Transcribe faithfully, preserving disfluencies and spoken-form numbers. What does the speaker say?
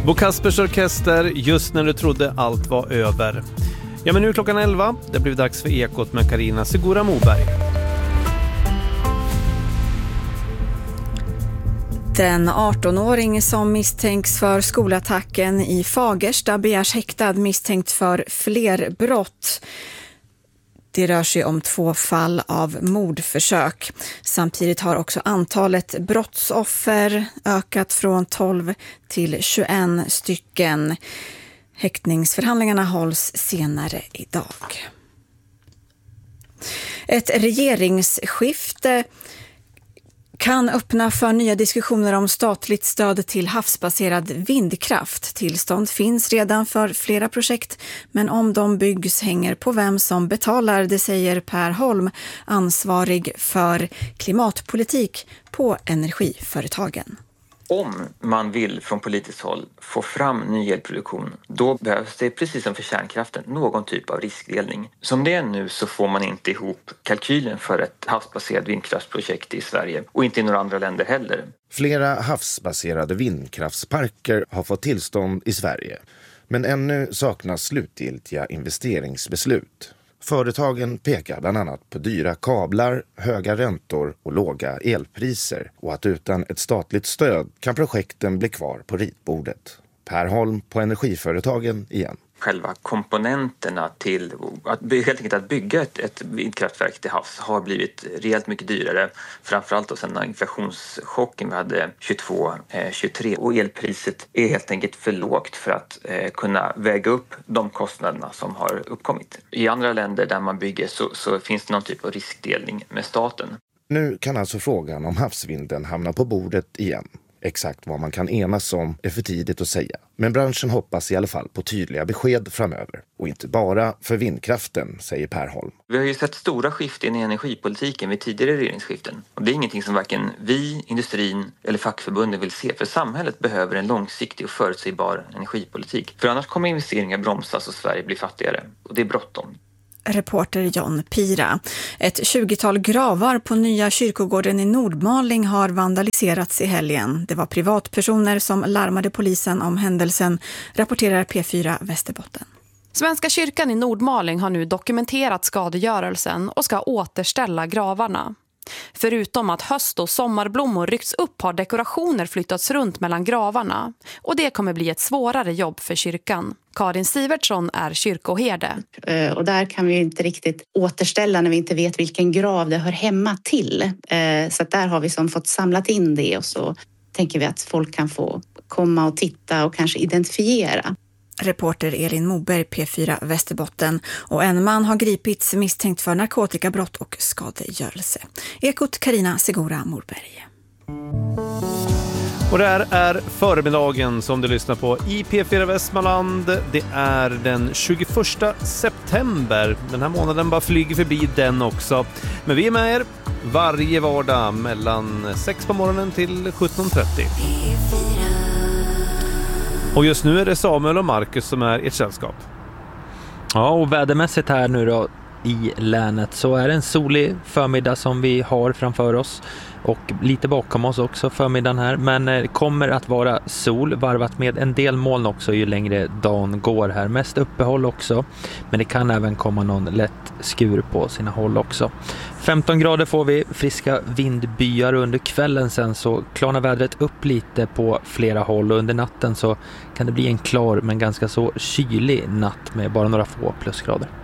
Bo Kaspers Orkester, just när du trodde allt var över. Ja, men nu är klockan elva. Det blir dags för Ekot med Carina Segura Moberg. Den arton-åring som misstänks för skolattacken i Fagersta begärs häktad misstänkt för fler brott. Det rör sig om två fall av mordförsök. Samtidigt har också antalet brottsoffer ökat från tolv till tjugoett stycken. Häktningsförhandlingarna hålls senare idag. Ett regeringsskifte kan öppna för nya diskussioner om statligt stöd till havsbaserad vindkraft. Tillstånd finns redan för flera projekt, men om de byggs hänger på vem som betalar, det säger Per Holm, ansvarig för klimatpolitik på energiföretagen. Om man vill från politiskt håll få fram ny elproduktion, då behövs det, precis som för kärnkraften, någon typ av riskdelning. Som det är nu så får man inte ihop kalkylen för ett havsbaserat vindkraftsprojekt i Sverige och inte i några andra länder heller. Flera havsbaserade vindkraftsparker har fått tillstånd i Sverige, men ännu saknas slutgiltiga investeringsbeslut. Företagen pekar bland annat på dyra kablar, höga räntor och låga elpriser, och att utan ett statligt stöd kan projekten bli kvar på ritbordet. Per Holm på Energiföretagen igen. Själva komponenterna till att, helt enkelt att bygga ett, ett vindkraftverk till havs har blivit rejält mycket dyrare. Framförallt då sedan inflationschocken vi hade tjugotvå tjugotre, och elpriset är helt enkelt för lågt för att eh, kunna väga upp de kostnaderna som har uppkommit. I andra länder där man bygger så, så finns det någon typ av riskdelning med staten. Nu kan alltså frågan om havsvinden hamna på bordet igen. Exakt vad man kan enas om är för tidigt att säga. Men branschen hoppas i alla fall på tydliga besked framöver. Och inte bara för vindkraften, säger Per Holm. Vi har ju sett stora skiften i energipolitiken vid tidigare regeringsskiften. Och det är ingenting som varken vi, industrin eller fackförbunden vill se. För samhället behöver en långsiktig och förutsägbar energipolitik. För annars kommer investeringar bromsas och Sverige blir fattigare. Och det är bråttom. Reporter John Pira. Ett tjugotal gravar på nya kyrkogården i Nordmaling har vandaliserats i helgen. Det var privatpersoner som larmade polisen om händelsen, rapporterar P fyra Västerbotten. Svenska kyrkan i Nordmaling har nu dokumenterat skadegörelsen och ska återställa gravarna. Förutom att höst- och sommarblommor ryckts upp har dekorationer flyttats runt mellan gravarna. Och det kommer bli ett svårare jobb för kyrkan. Karin Sivertsson är kyrkoherde. Och där kan vi inte riktigt återställa när vi inte vet vilken grav det hör hemma till. Så där har vi som fått samlat in det, och så tänker vi att folk kan få komma och titta och kanske identifiera. Reporter Elin Moberg, P fyra Västerbotten. Och en man har gripits misstänkt för narkotikabrott och skadegörelse. Ekot Carina Segura Moberg. Och det här är förmiddagen som du lyssnar på i P fyra Västmanland. Det är den tjugoförsta september. Den här månaden bara flyger förbi den också. Men vi är med er varje vardag mellan sex på morgonen till sjutton trettio. Och just nu är det Samuel och Marcus som är i ett sällskap. Ja, och vädermässigt här nu då i länet så är det en solig förmiddag som vi har framför oss. Och lite bakom oss också förmiddagen här. Men det kommer att vara sol varvat med en del moln också ju längre dagen går här. Mest uppehåll också. Men det kan även komma någon lätt skur på sina håll också. femton grader får vi, friska vindbyar, under kvällen sen så klarnar vädret upp lite på flera håll. Och under natten så kan det bli en klar men ganska så kylig natt med bara några få plusgrader.